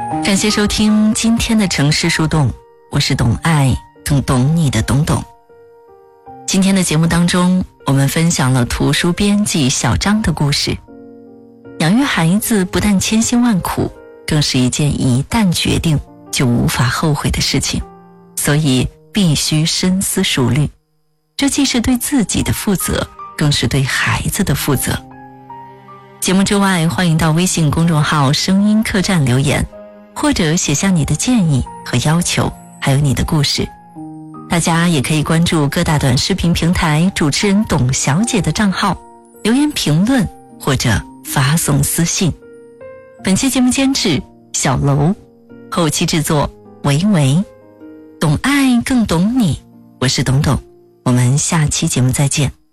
感谢收听今天的城市树洞，我是懂爱更懂你的懂懂。今天的节目当中，我们分享了图书编辑小张的故事。养育孩子不但千辛万苦，更是一件一旦决定就无法后悔的事情，所以必须深思熟虑。这既是对自己的负责，更是对孩子的负责。节目之外，欢迎到微信公众号声音客栈留言，或者写下你的建议和要求，还有你的故事。大家也可以关注各大短视频平台主持人董小姐的账号，留言评论或者发送私信。本期节目监制小楼，后期制作维维。懂爱更懂你，我是董董，我们下期节目再见。